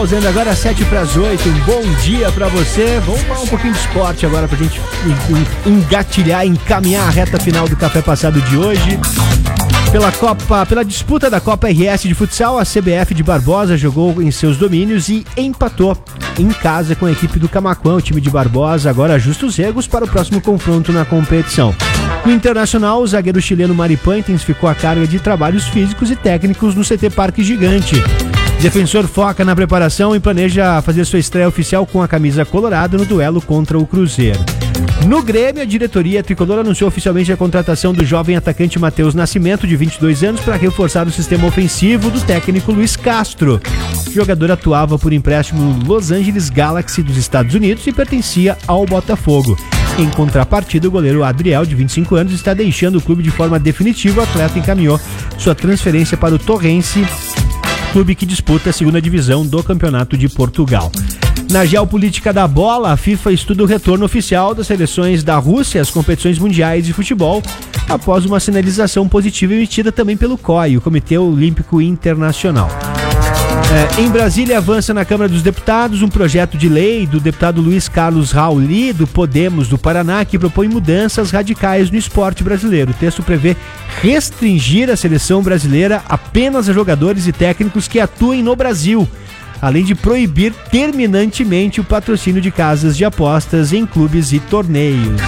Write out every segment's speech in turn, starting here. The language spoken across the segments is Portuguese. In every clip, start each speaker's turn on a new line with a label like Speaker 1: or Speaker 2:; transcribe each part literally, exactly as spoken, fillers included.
Speaker 1: pausando agora sete para as oito. Um bom dia para você. Vamos falar um pouquinho de esporte agora pra gente engatilhar, encaminhar a reta final do Café Passado de hoje. Pela Copa, pela disputa da Copa R S de futsal, a C B F de Barbosa jogou em seus domínios e empatou em casa com a equipe do Camaquã. O time de Barbosa agora ajusta os regos para o próximo confronto na competição. No Internacional, o zagueiro chileno Maripã intensificou a carga de trabalhos físicos e técnicos no C T Parque Gigante. Defensor foca na preparação e planeja fazer sua estreia oficial com a camisa colorada no duelo contra o Cruzeiro. No Grêmio, a diretoria tricolor anunciou oficialmente a contratação do jovem atacante Matheus Nascimento, de vinte e dois anos, para reforçar o sistema ofensivo do técnico Luiz Castro. O jogador atuava por empréstimo no Los Angeles Galaxy dos Estados Unidos e pertencia ao Botafogo. Em contrapartida, o goleiro Adriel, de vinte e cinco anos, está deixando o clube de forma definitiva. O atleta encaminhou sua transferência para o Torrense, clube que disputa a segunda divisão do Campeonato de Portugal. Na geopolítica da bola, a FIFA estuda o retorno oficial das seleções da Rússia às competições mundiais de futebol, após uma sinalização positiva emitida também pelo C O I, o Comitê Olímpico Internacional. É, em Brasília, avança na Câmara dos Deputados um projeto de lei do deputado Luiz Carlos Rauli, do Podemos do Paraná, que propõe mudanças radicais no esporte brasileiro. O texto prevê restringir a seleção brasileira apenas a jogadores e técnicos que atuem no Brasil, além de proibir terminantemente o patrocínio de casas de apostas em clubes e torneios.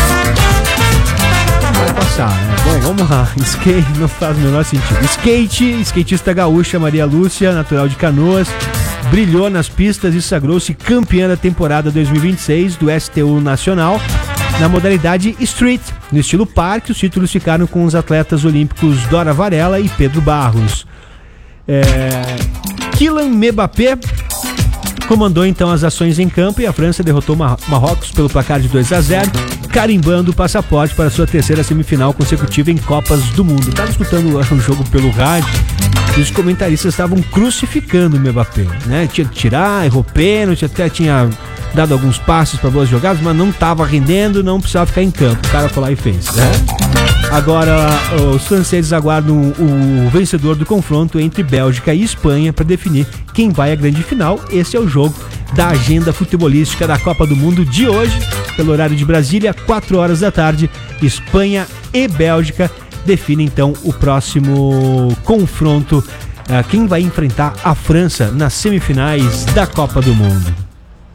Speaker 1: Vai passar, né? Bom, vamos lá. Skate não faz o menor sentido. Skate, skatista gaúcha Maria Lúcia, natural de Canoas, brilhou nas pistas e sagrou-se campeã da temporada dois mil e vinte e seis do S T U Nacional na modalidade Street. No estilo parque, os títulos ficaram com os atletas olímpicos Dora Varela e Pedro Barros. É... Kylian Mbappé comandou então as ações em campo e a França derrotou Mar- Marrocos pelo placar de dois a zero, carimbando o passaporte para sua terceira semifinal consecutiva em Copas do Mundo. Estava escutando um jogo pelo rádio e os comentaristas estavam crucificando o Mbappé, né? Tinha que tirar, errou pênalti, até tinha dado alguns passos para boas jogadas, mas não estava rendendo, não precisava ficar em campo. O cara foi lá e fez, né? Agora, os franceses aguardam o vencedor do confronto entre Bélgica e Espanha para definir quem vai à grande final. Esse é o jogo da agenda futebolística da Copa do Mundo de hoje, pelo horário de Brasília, quatro horas da tarde. Espanha e Bélgica definem então o próximo confronto, quem vai enfrentar a França nas semifinais da Copa do Mundo.